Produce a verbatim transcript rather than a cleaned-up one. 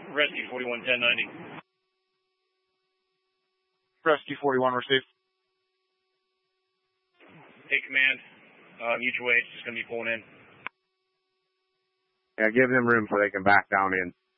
Rescue forty-one ten ninety. Rescue forty-one, receive. Hey, command. Uh, mutual aid's just going to be pulling in. Yeah, give them room so they can back down in.